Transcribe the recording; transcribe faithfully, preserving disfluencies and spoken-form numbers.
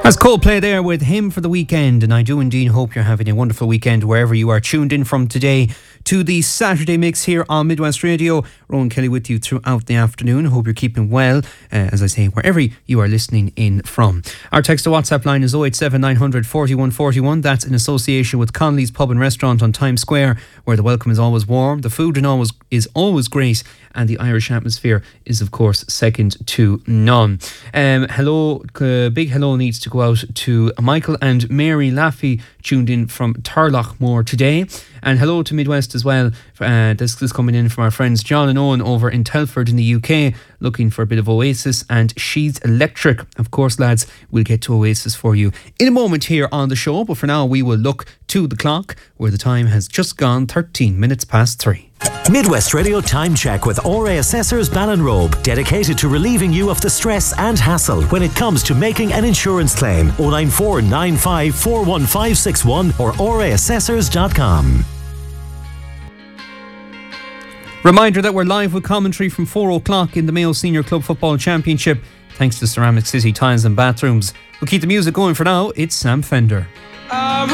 That's Coldplay there with Him for the Weekend, and I do indeed hope you're having a wonderful weekend wherever you are tuned in from today to the Saturday Mix here on Midwest Radio. Rowan Kelly with you throughout the afternoon. Hope you're keeping well, uh, as I say, wherever you are listening in from. Our text to WhatsApp line is oh eight seven nine hundred forty-one forty-one. That's in association with Connolly's Pub and Restaurant on Times Square, where the welcome is always warm, the food and always is always great, and the Irish atmosphere is, of course, second to none. Um, hello, uh, big hello needs to go out to Michael and Mary Laffey, tuned in from Turlough today. And hello to Midwest as well. Uh, this is coming in from our friends John and Owen over in Telford in the U K, looking for a bit of Oasis and She's Electric. Of course, lads, we'll get to Oasis for you in a moment here on the show. But for now, we will look to the clock, where the time has just gone thirteen minutes past three. Midwest Radio Time Check with R A Assessors Ballinrobe, dedicated to relieving you of the stress and hassle when it comes to making an insurance claim. oh nine four nine five four one five six one or r a assessors dot com. Reminder that we're live with commentary from four o'clock in the Mayo Senior Club Football Championship, thanks to Ceramic City Tiles and Bathrooms. We'll keep the music going for now. It's Sam Fender.